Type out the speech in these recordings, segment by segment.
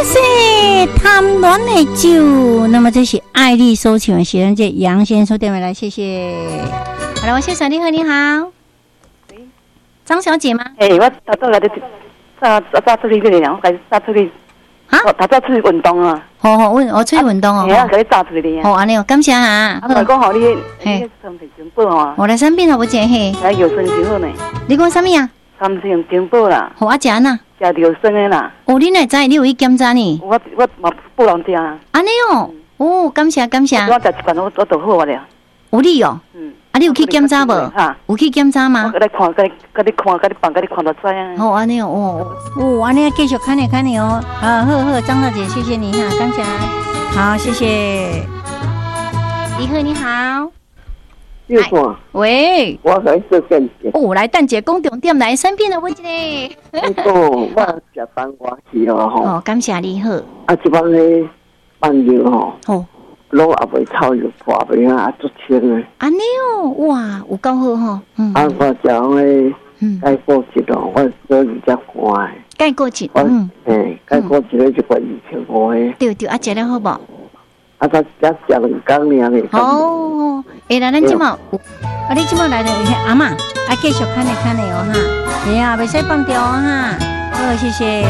谢贪恋的酒。那么这是爱丽所请的写人节杨先生电话来，谢谢。好了，我谢你好，你好，张小姐吗？ 我早来的早出去的，我开始早出去。啊，早出去运动啊！ 好，我出去运动哦。 给你早出去的。 好，安尼哦，感谢啊。 我讲好你身体真饱哦。 我来生病了，不食嘿。 药酸真好呢。 你讲什么呀？ 三成真饱啦。 好，我食呐。 食药酸的啦。 哦，你哪知？你有去检查呢？ 我嘛不能食啊。 安尼哦，哦，感谢感谢。 我食一罐我就好了。 有你哦。啊，你有去检查无？有去检查吗？ 我来看，给你放，给你看就知啊。 好，安尼哦，安尼继续看你哦。好，张大姐，谢谢你哈，感谢。好，谢谢。李贺你好。 你好。 喂。 我来做检查。 哦，来蛋姐讲重点来生病了，我这里。 我食饭我去哦吼。 哦，感谢你好。 啊，这帮咧放药吼。 好。 路也袂臭又破袂啊，足清诶。 安尼哦，哇，有够好吼。 啊，我食迄钙固质哦，我做比较寒诶。 钙固质， 钙固质咧就管2500诶。 对，啊，食了好无？啊， 才食2天尔咧。 哦，啦，咱即马有，啊，你即马来了，阿嬷，啊，继续看你哦哈。哎呀，袂使放掉哦哈。好，谢谢。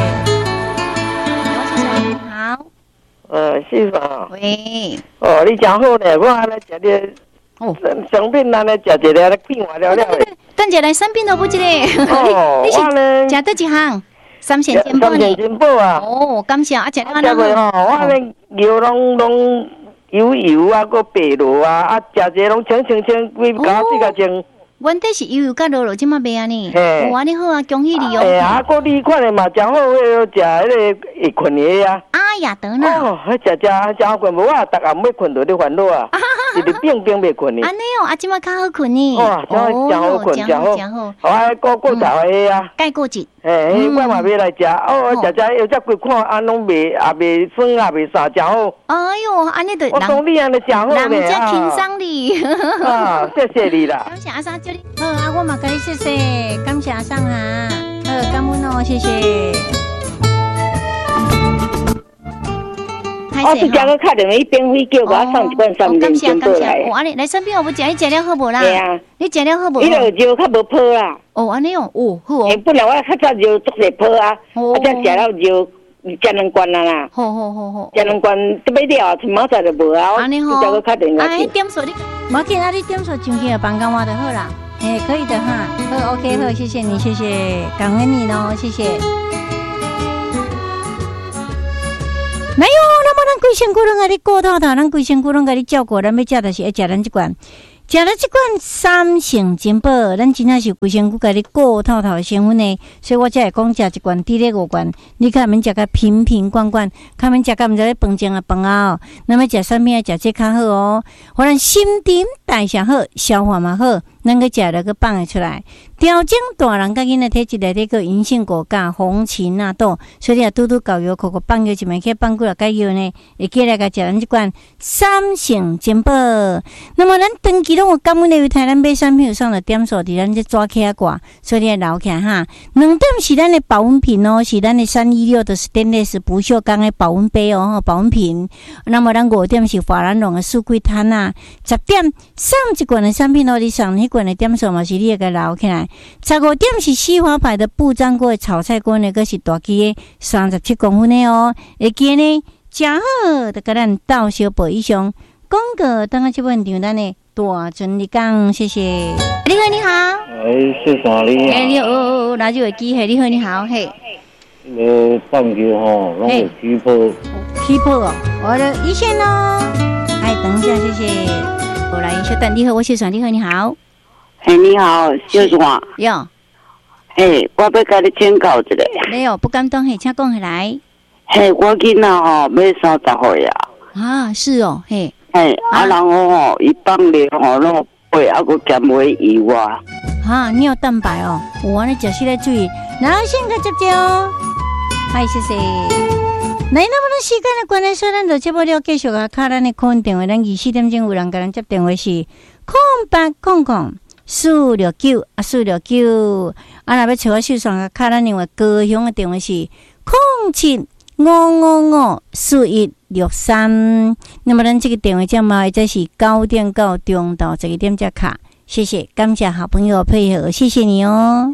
你好。 是吧？ 喂。 哦，你真好咧，我安尼食咧。哦，生病咱咧食一个咧变化了了诶。 等下来生病都不知咧。 哦，我咧食得一项三鲜煎包呢。 三鲜煎包啊。 哦，感谢啊，食了食过吼，我咧油拢油啊，搁白落啊，啊食一拢清，规家自家清。 阮这是油甲落即马卖安尼。哇，你好啊，恭喜你哦。 啊，搁你款的嘛，真好，食迄个会困的啊。 哎呀，得呢。 哦，食好困，无我逐暗要困到你烦恼啊，一直冰袂困的。 安尼哦，啊，即马较好困呢。 哇，真好困，真好。好啊，过头的啊。 钙固质。 我嘛要来食，食又只规看，啊，拢袂也袂酸也袂啥，真好。 哎哟，安尼对。 我讲你安尼真好咧啊。 人家轻松你。 啊，谢谢你啦。 感谢阿三叫你。好啊，我嘛甲你谢谢，感谢阿三啊。好，感恩哦，谢谢。 我是叫我打电话去电话叫我送一罐三鲜煎包来。 哦，安尼来生病我不食，你食了好无啦？ 对啊， 你食了好无？ 伊就肉较无泡啦。 哦，安尼哦，好哦。 本来我较早肉足侪泡啊，我才食了肉食2罐啊啦。 好。 食2罐都买了，春毛菜就无啊。 安尼好。 叫我打电话去。 点数你，无紧啊，你点数上去的房间我就好啦。可以的哈。好 ，OK， 好，谢谢你，谢谢，感恩你咯，谢谢。没有，那么咱规身躯拢甲你顾透透，咱规身躯拢甲你照顾，咱要食就是要食咱这罐，食了这罐三鲜煎包，咱真正是规身躯甲你顾透透的成分呢，所以我才会讲食一罐滴咧5罐，你看免食甲瓶罐罐，看免食甲毋知咧饭前啊饭后，那么食啥物啊食这较好哦，互咱心情代谢好，消化嘛好，咱个食了个放会出来。调整大人甲囡仔体质内底个银杏果苷、红芪纳豆，所以你啊拄搞药，口放药一枚去放几落解药呢，会记来甲食咱这罐三鲜煎包。那么咱长期拢有感恩的为台咱买产品有上的点数伫咱这抓起来挂，所以你留起来哈。2点是咱的保温瓶哦，是咱的316的 stainless 不锈钢的保温杯哦，保温瓶。那么咱5点是法兰绒的素柜摊啊。10点上一罐的产品哦，你上迄罐的点数嘛是你个留起来。15点是西华牌的不粘锅的炒菜锅，那个是大机的37公分的哦。会记呢，真好，就甲咱到小报以上。广告等下这问题，咱的大尊你讲，谢谢。你好，你好。 谢谢你。 你好，拿就有机会。你好，你好，嘿。 放球吼，拢有起泡。 起泡哦，我的一线咯。等一下，谢谢。我来稍等，你好，我小爽，你好，你好。 你好，小爽。 哟。 我要甲你请教一个。 没有，不敢当，请讲起来。 我囡仔吼要30岁啊。 啊，是哦， 然后吼，伊放尿吼，拢背还佫减微油啊。 尿蛋白哦，有安尼食起来注意，然后先个接接哦。谢谢。那么咱时间的关系，所以咱就节目了继续啊，卡咱的空电话，咱24点钟有人甲咱接电话是0800-469469，若要找我秀爽啊，卡咱另外高雄的电话是07 5554163。那么咱这个电话号码这是9点到中到12点才卡。谢谢，感谢好朋友配合，谢谢你哦。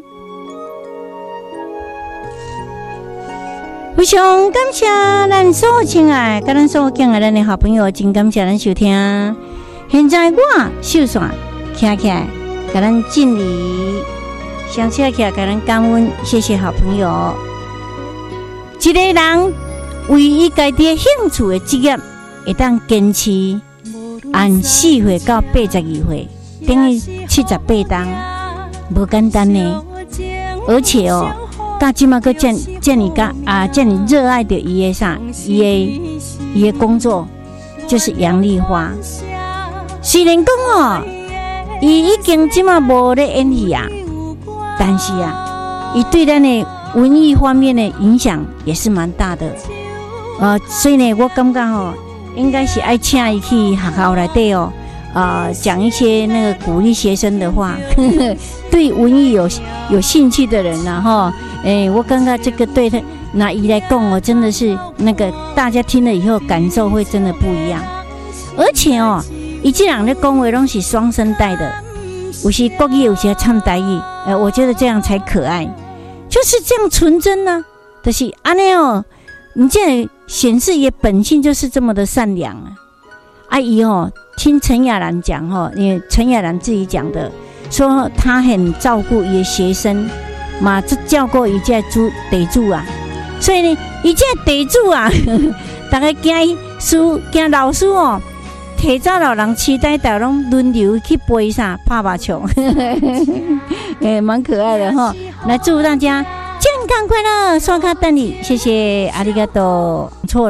非常感谢咱所有亲爱跟咱所有敬爱咱的好朋友，真感谢咱收听。现在我秀线徛起来，给咱敬礼，相车起来，给咱感恩，谢谢好朋友。一个人为伊家己兴趣的职业，会当坚持按4岁到82岁，等于78档，无简单呢。而且哦，到即马个这么热爱的伊的工作，就是杨丽花。虽然讲哦，伊已经即马无咧演戏啊，但是啊，伊对咱的文艺方面的影响也是蛮大的。所以呢，我感觉哦，应该是爱请伊去学校内底哦，讲一些那个鼓励学生的话，对文艺有兴趣的人啊，哈，我感觉这个对他拿伊来讲哦，真的是那个大家听了以后感受会真的不一样。而且哦，伊这人咧讲话拢是双声带的，有时国语，有时唱台语，我觉得这样才可爱，就是这样纯真呢，就是安尼哦，你这显示也本性就是这么的善良啊。阿姨哦，听陈雅兰讲哦，因为陈雅兰自己讲的，说她很照顾伊的学生，嘛这照顾伊这地主啊，所以呢，伊这地主啊，大家惊老师哦，提早老人期待到拢轮流去背啥拍麻将，蛮可爱的哈。来祝大家健康快乐，刷卡等你，谢谢，阿里嘎多。